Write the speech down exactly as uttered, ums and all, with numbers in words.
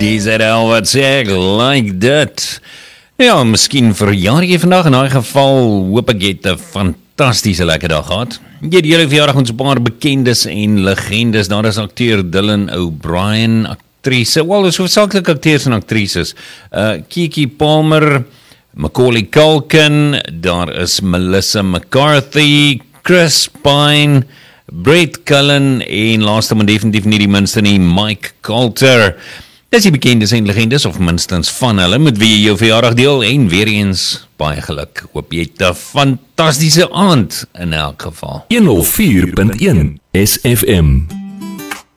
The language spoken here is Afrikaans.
Dis het al wat sê ek, like dit. Ja, miskien verjaar jy vandag, in daai geval hoop ek jy het 'n fantastiese lekker dag gehad. Jy het julle verjaardag met 'n paar bekendes en legendes. Daar is akteur Dylan O'Brien, aktrise, wel, is hoofsaaklik akteurs en aktrises. Uh, Kiki Palmer, Macaulay Culkin, daar is Melissa McCarthy, Chris Pine, Brett Cullen en laaste maar definitief nie die minste nie, Mike Coulter. Dis die bekendes en legendes, of minstens van hulle, met wie jy jou verjaardag deel, en weer eens baie geluk. Hoop jy het 'n fantastiese aand in elk geval. honderd vier punt een S F M